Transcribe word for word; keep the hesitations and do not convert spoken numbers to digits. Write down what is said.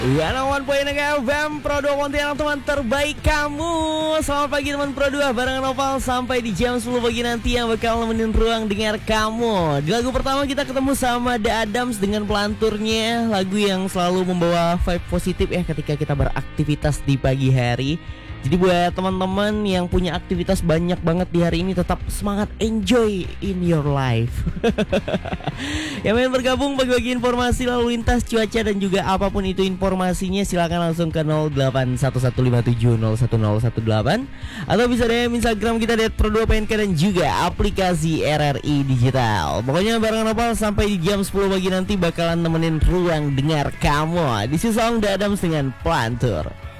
seratus poin F M Pro dua Pontianak, teman terbaik kamu. Selamat pagi teman Pro dua, barengan Noval sampai di jam sepuluh pagi nanti yang bakal nemenin ruang dengar kamu. Di lagu pertama kita ketemu sama The Adams dengan pelanturnya, lagu yang selalu membawa vibe positif ya ketika kita beraktivitas di pagi hari. Jadi buat teman-teman yang punya aktivitas banyak banget di hari ini, tetap semangat, enjoy in your life. Yang ingin bergabung bagi-bagi informasi lalu lintas, cuaca dan juga apapun itu informasinya, silakan langsung ke nol delapan satu satu lima tujuh nol satu nol satu delapan atau bisa D M Instagram kita di pro dua P N K dan juga aplikasi R R I Digital. Pokoknya barengan Opal sampai di jam sepuluh pagi nanti bakalan nemenin ruang dengar kamu. This is Song The Adams dengan Pelantur.